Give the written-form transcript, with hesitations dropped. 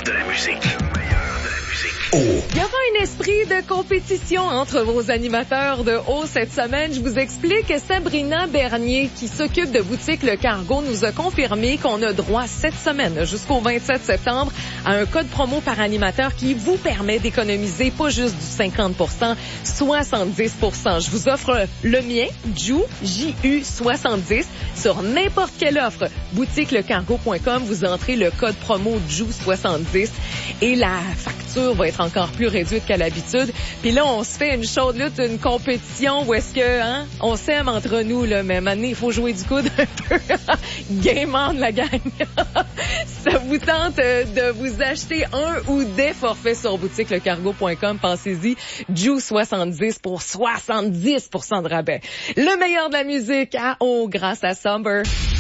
de la musique. Il y aura un esprit de compétition entre vos animateurs de haut cette semaine. Je vous explique que Sabrina Bernier, qui s'occupe de Boutique Le Cargo, nous a confirmé qu'on a droit cette semaine jusqu'au 27 septembre à un code promo par animateur qui vous permet d'économiser pas juste du 50%, 70%. Je vous offre le mien, JU, J-U 70, sur n'importe quelle offre. BoutiqueLeCargo.com, vous entrez le code promo JU 70 et la facture va être encore plus réduite qu'à l'habitude. Puis là, on se fait une chaude lutte, une compétition où est-ce que, on s'aime entre nous, là, mais maintenant, il faut jouer du coude un peu. Game on, la gang. Ça vous tente de vous acheter un ou des forfaits sur boutiquelecargo.com, pensez-y. JU 70 pour 70% de rabais. Le meilleur de la musique grâce à Somber.